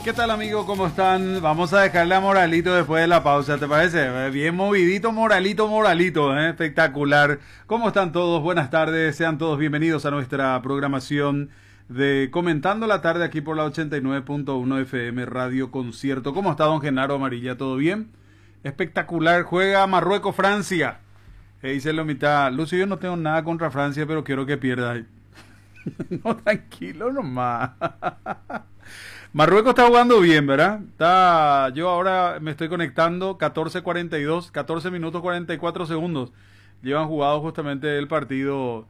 ¿Qué tal, amigo? ¿Cómo están? Vamos a dejarle a Moralito después de la pausa, ¿te parece? Bien movidito, Moralito, ¿eh? Espectacular. ¿Cómo están todos? Buenas tardes, sean todos bienvenidos a nuestra programación de Comentando la Tarde aquí por la 89.1 FM Radio Concierto. ¿Cómo está don Genaro Amarilla? ¿Todo bien? Espectacular. Juega Marruecos-Francia. Dice la mitad, Lucio, yo no tengo nada contra Francia, pero quiero que pierda. No, tranquilo nomás. Marruecos está jugando bien, ¿verdad? Yo ahora me estoy conectando 14:42, 14 minutos 44 segundos. Llevan jugado justamente el partido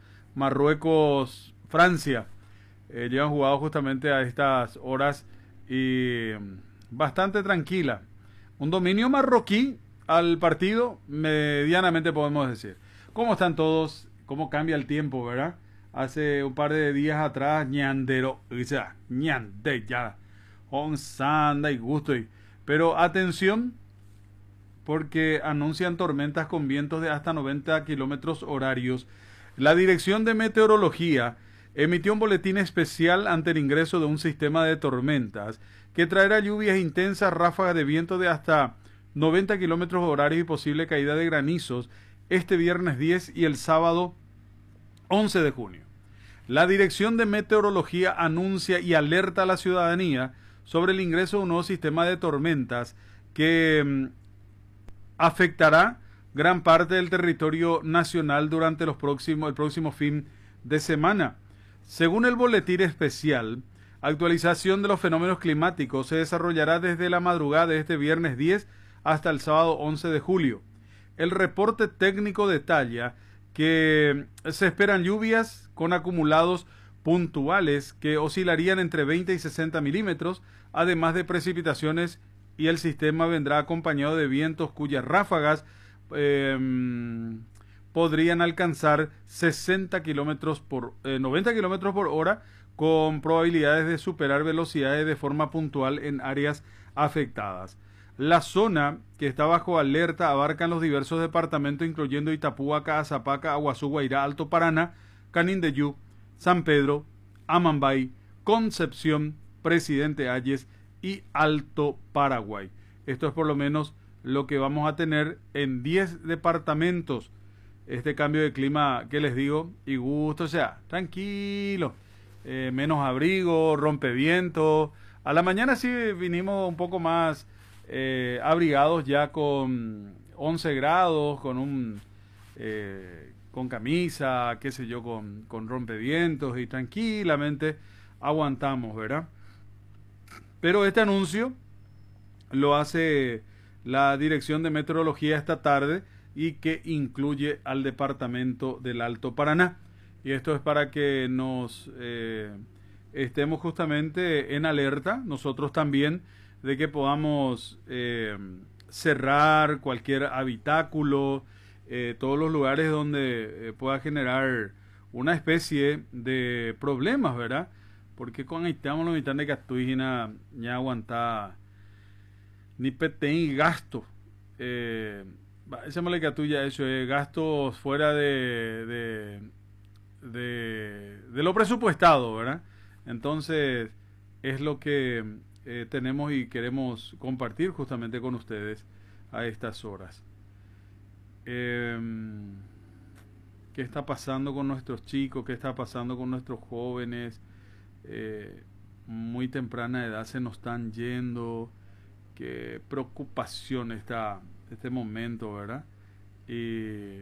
Marruecos-Francia. Llevan jugado justamente a estas horas y bastante tranquila. Un dominio marroquí al partido, medianamente podemos decir. ¿Cómo están todos? ¿Cómo cambia el tiempo, verdad? Hace un par de días atrás, ñandero, o sea, ñande, ya. Sanda y gusto. Pero atención, porque anuncian tormentas con vientos de hasta 90 kilómetros horarios. La Dirección de Meteorología emitió un boletín especial ante el ingreso de un sistema de tormentas que traerá lluvias intensas, ráfagas de viento de hasta 90 kilómetros horarios y posible caída de granizos este viernes 10 y el sábado 11 de junio. La Dirección de Meteorología anuncia y alerta a la ciudadanía sobre el ingreso de un nuevo sistema de tormentas que afectará gran parte del territorio nacional durante el próximo fin de semana. Según el boletín especial, actualización de los fenómenos climáticos se desarrollará desde la madrugada de este viernes 10 hasta el sábado 11 de julio. El reporte técnico detalla que se esperan lluvias con acumulados puntuales que oscilarían entre 20 y 60 milímetros, además de precipitaciones, y el sistema vendrá acompañado de vientos cuyas ráfagas podrían alcanzar 60 kilómetros 90 kilómetros por hora, con probabilidades de superar velocidades de forma puntual en áreas afectadas. La zona que está bajo alerta abarcan los diversos departamentos, incluyendo Itapúa, Azapaca, Aguazú, Guairá, Alto Paraná, Canindeyú, San Pedro, Amambay, Concepción, Presidente Hayes y Alto Paraguay. Esto es por lo menos lo que vamos a tener en 10 departamentos. Este cambio de clima que les digo, y gusto, o sea, tranquilo, menos abrigo, rompeviento. A la mañana sí vinimos un poco más abrigados, ya con 11 grados, con camisa, qué sé yo, con rompevientos, y tranquilamente aguantamos, ¿verdad? Pero este anuncio lo hace la Dirección de Meteorología esta tarde y que incluye al departamento del Alto Paraná. Y esto es para que nos estemos justamente en alerta, nosotros también, de que podamos cerrar cualquier habitáculo, todos los lugares donde pueda generar una especie de problemas, ¿verdad? Porque con estamos la mitad de Catuígina ya aguantar ni petén gasto. Esa moleca tuya, eso es gastos fuera de lo presupuestado, ¿verdad? Entonces, es lo que tenemos y queremos compartir justamente con ustedes a estas horas. ¿Qué está pasando con nuestros chicos? ¿Qué está pasando con nuestros jóvenes? Muy temprana edad se nos están yendo. Qué preocupación está este momento, ¿verdad? Y